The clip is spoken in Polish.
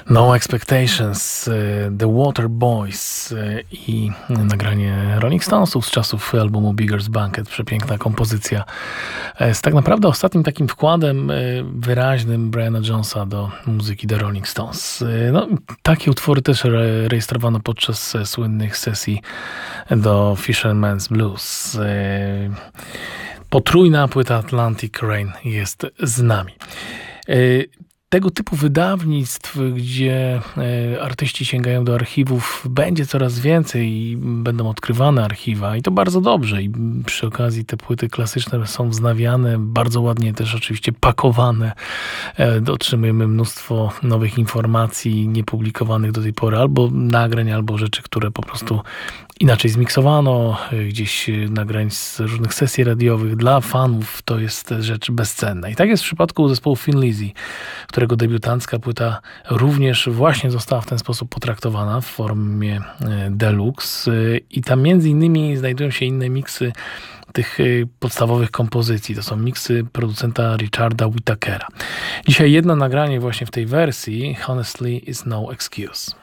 No Expectations, The Water Boys i nagranie Rolling Stonesów z czasów albumu Beggar's Banquet. Przepiękna kompozycja z tak naprawdę ostatnim takim wkładem wyraźnym Briana Jonesa do muzyki The Rolling Stones. No, takie utwory też rejestrowano podczas słynnych sesji do Fisherman's Blues. Potrójna płyta Atlantic Rain jest z nami. Tego typu wydawnictw, gdzie artyści sięgają do archiwów, będzie coraz więcej i będą odkrywane archiwa i to bardzo dobrze. I przy okazji te płyty klasyczne są wznawiane, bardzo ładnie też oczywiście pakowane. Otrzymujemy mnóstwo nowych informacji niepublikowanych do tej pory, albo nagrań, albo rzeczy, które po prostu inaczej zmiksowano, gdzieś nagrań z różnych sesji radiowych. Dla fanów to jest rzecz bezcenna. I tak jest w przypadku zespołu Thin Lizzy, którego debiutancka płyta również właśnie została w ten sposób potraktowana w formie deluxe. I tam między innymi znajdują się inne miksy tych podstawowych kompozycji. To są miksy producenta Richarda Whitakera. Dzisiaj jedno nagranie właśnie w tej wersji, Honestly is no excuse.